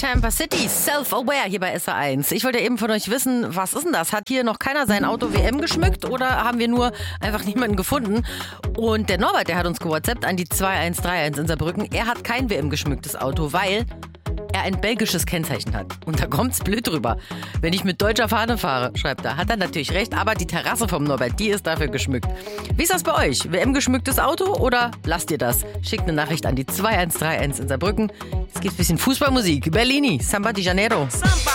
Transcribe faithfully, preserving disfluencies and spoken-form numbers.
Tampa City, Self-Aware hier bei S W R eins. Ich wollte eben von euch wissen, was ist denn das? Hat hier noch keiner sein Auto W M geschmückt oder haben wir nur einfach niemanden gefunden? Und der Norbert, der hat uns gewhatsappt an die zwei eins drei eins in Saarbrücken. Er hat kein W M geschmücktes Auto, weil er ein belgisches Kennzeichen hat. Und da kommt's blöd drüber. Wenn ich mit deutscher Fahne fahre, schreibt er, hat er natürlich recht, aber die Terrasse vom Norbert, die ist dafür geschmückt. Wie ist das bei euch? W M geschmücktes Auto oder lasst ihr das? Schickt eine Nachricht an die zwei eins drei eins in Saarbrücken. Jetzt gibt's ein bisschen Fußballmusik. Bellini, Samba di Janeiro. Samba.